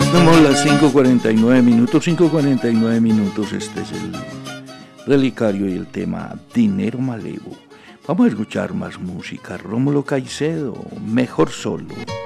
Somos las 5:49 minutos, 5:49 minutos. Este es el relicario y el tema Dinero Malevo. Vamos a escuchar más música. Rómulo Caicedo, Mejor Solo.